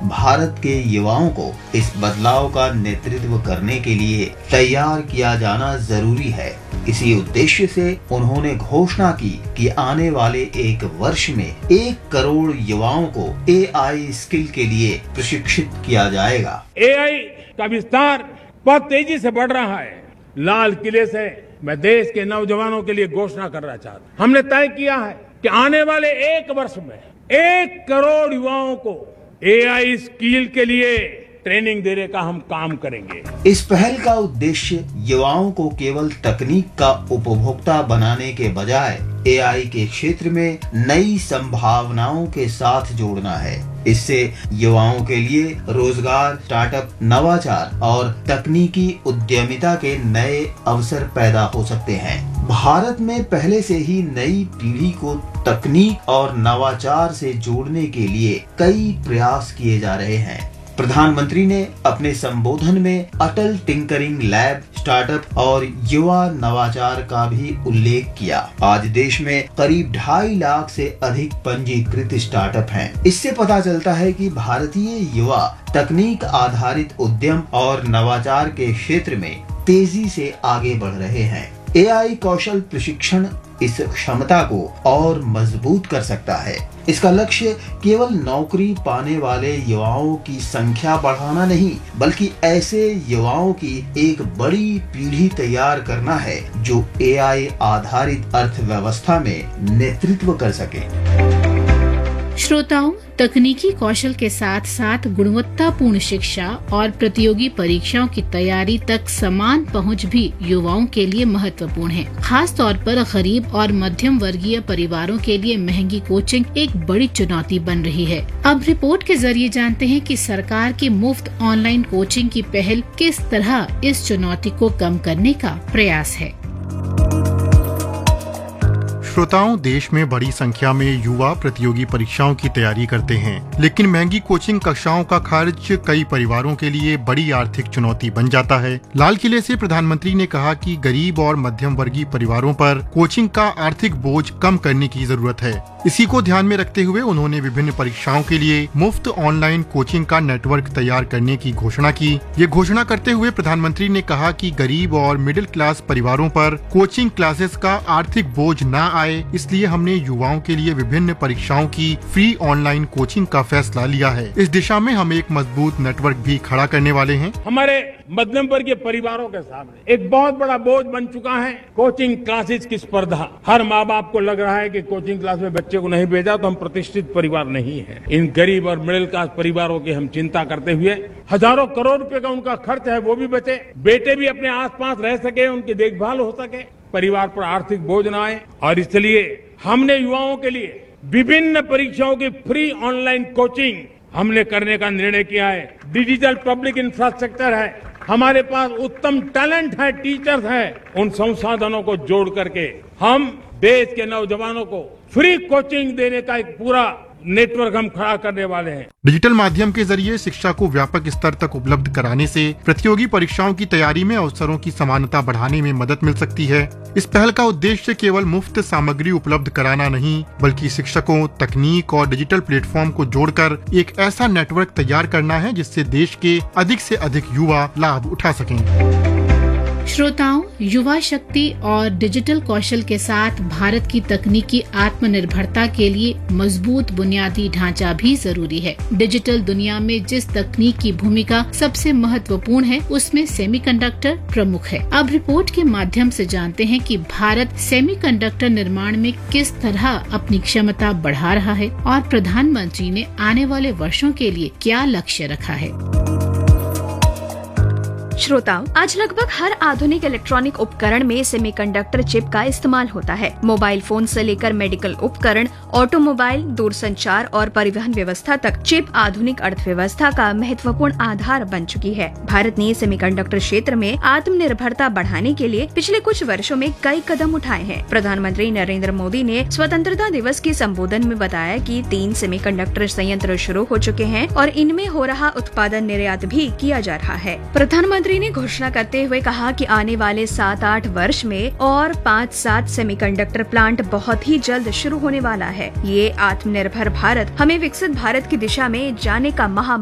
भारत के युवाओं को इस बदलाव का नेतृत्व करने के लिए तैयार किया जाना जरूरी है। इसी उद्देश्य से उन्होंने घोषणा की कि आने वाले एक वर्ष में 1 करोड़ युवाओं को AI स्किल के लिए प्रशिक्षित किया जाएगा। AI का विस्तार बहुत तेजी से बढ़ रहा है। लाल किले से मैं देश के नौजवानों के लिए घोषणा करना चाहता हूँ। हमने तय किया है कि आने वाले एक वर्ष में 1 करोड़ युवाओं को AI स्किल के लिए ट्रेनिंग देने का हम काम करेंगे। इस पहल का उद्देश्य युवाओं को केवल तकनीक का उपभोक्ता बनाने के बजाय AI के क्षेत्र में नई संभावनाओं के साथ जोड़ना है। इससे युवाओं के लिए रोजगार, स्टार्टअप, नवाचार और तकनीकी उद्यमिता के नए अवसर पैदा हो सकते हैं। भारत में पहले से ही नई पीढ़ी को तकनीक और नवाचार से जोड़ने के लिए कई प्रयास किए जा रहे हैं। प्रधानमंत्री ने अपने संबोधन में अटल टिंकरिंग लैब, स्टार्टअप और युवा नवाचार का भी उल्लेख किया। आज देश में करीब 2.5 लाख से अधिक पंजीकृत स्टार्टअप हैं। इससे पता चलता है कि भारतीय युवा तकनीक आधारित उद्यम और नवाचार के क्षेत्र में तेजी से आगे बढ़ रहे हैं। AI कौशल प्रशिक्षण इस क्षमता को और मजबूत कर सकता है। इसका लक्ष्य केवल नौकरी पाने वाले युवाओं की संख्या बढ़ाना नहीं, बल्कि ऐसे युवाओं की एक बड़ी पीढ़ी तैयार करना है जो AI आधारित अर्थव्यवस्था में नेतृत्व कर सके। श्रोताओं, तकनीकी कौशल के साथ साथ गुणवत्तापूर्ण शिक्षा और प्रतियोगी परीक्षाओं की तैयारी तक समान पहुंच भी युवाओं के लिए महत्वपूर्ण है। खास तौर पर गरीब और मध्यम वर्गीय परिवारों के लिए महंगी कोचिंग एक बड़ी चुनौती बन रही है। अब रिपोर्ट के जरिए जानते हैं कि सरकार की मुफ्त ऑनलाइन कोचिंग की पहल किस तरह इस चुनौती को कम करने का प्रयास है। श्रोताओं, देश में बड़ी संख्या में युवा प्रतियोगी परीक्षाओं की तैयारी करते हैं, लेकिन महंगी कोचिंग कक्षाओं का खर्च कई परिवारों के लिए बड़ी आर्थिक चुनौती बन जाता है। लाल किले से प्रधानमंत्री ने कहा कि गरीब और मध्यम वर्गीय परिवारों पर कोचिंग का आर्थिक बोझ कम करने की जरूरत है। इसी को ध्यान में रखते हुए उन्होंने विभिन्न परीक्षाओं के लिए मुफ्त ऑनलाइन कोचिंग का नेटवर्क तैयार करने की घोषणा की। ये घोषणा करते हुए प्रधानमंत्री ने कहा कि गरीब और मिडिल क्लास परिवारों पर कोचिंग क्लासेस का आर्थिक बोझ न आए, इसलिए हमने युवाओं के लिए विभिन्न परीक्षाओं की फ्री ऑनलाइन कोचिंग का फैसला लिया है। इस दिशा में हम एक मजबूत नेटवर्क भी खड़ा करने वाले हैं। हमारे मध्यम वर्गीय परिवारों के सामने एक बहुत बड़ा बोझ बन चुका है कोचिंग क्लासेस की स्पर्धा। हर माँ बाप को लग रहा है कि कोचिंग क्लास में बच्चे को नहीं भेजा तो हम प्रतिष्ठित परिवार नहीं है। इन गरीब और मिडिल क्लास परिवारों की हम चिंता करते हुए हजारों करोड़ रुपए का उनका खर्च है वो भी बचे, बेटे भी अपने आसपास रह सके, उनकी देखभाल हो सके, परिवार पर आर्थिक बोझ न आए। और इसलिए हमने युवाओं के लिए विभिन्न परीक्षाओं की फ्री ऑनलाइन कोचिंग हमने करने का निर्णय किया है। डिजिटल पब्लिक इंफ्रास्ट्रक्चर है, हमारे पास उत्तम टैलेंट है, टीचर्स हैं। उन संसाधनों को जोड़ करके हम देश के नौजवानों को फ्री कोचिंग देने का एक पूरा नेटवर्क हम खड़ा करने वाले हैं। डिजिटल माध्यम के जरिए शिक्षा को व्यापक स्तर तक उपलब्ध कराने से प्रतियोगी परीक्षाओं की तैयारी में अवसरों की समानता बढ़ाने में मदद मिल सकती है। इस पहल का उद्देश्य केवल मुफ्त सामग्री उपलब्ध कराना नहीं, बल्कि शिक्षकों, तकनीक और डिजिटल प्लेटफॉर्म को जोड़कर एक ऐसा नेटवर्क तैयार करना है जिससे देश के अधिक से अधिक युवा लाभ उठा सकें। श्रोताओं, युवा शक्ति और डिजिटल कौशल के साथ भारत की तकनीकी आत्मनिर्भरता के लिए मजबूत बुनियादी ढांचा भी जरूरी है। डिजिटल दुनिया में जिस तकनीक की भूमिका सबसे महत्वपूर्ण है, उसमें सेमीकंडक्टर प्रमुख है। अब रिपोर्ट के माध्यम से जानते हैं कि भारत सेमीकंडक्टर निर्माण में किस तरह अपनी क्षमता बढ़ा रहा है और प्रधानमंत्री ने आने वाले वर्षों के लिए क्या लक्ष्य रखा है। श्रोताओं, आज लगभग हर आधुनिक इलेक्ट्रॉनिक उपकरण में सेमीकंडक्टर चिप का इस्तेमाल होता है। मोबाइल फोन से लेकर मेडिकल उपकरण, ऑटोमोबाइल, दूरसंचार और परिवहन व्यवस्था तक चिप आधुनिक अर्थव्यवस्था का महत्वपूर्ण आधार बन चुकी है। भारत ने सेमीकंडक्टर क्षेत्र में आत्मनिर्भरता बढ़ाने के लिए पिछले कुछ वर्षों में कई कदम उठाए हैं। प्रधानमंत्री नरेंद्र मोदी ने स्वतंत्रता दिवस के संबोधन में बताया कि 3 सेमीकंडक्टर संयंत्र शुरू हो चुके हैं और इनमें हो रहा उत्पादन निर्यात भी किया जा रहा है। प्रधानमंत्री ने घोषणा करते हुए कहा कि आने वाले 7-8 वर्ष में और 5-7 सेमीकंडक्टर प्लांट बहुत ही जल्द शुरू होने वाला है। ये आत्मनिर्भर भारत हमें विकसित भारत की दिशा में जाने का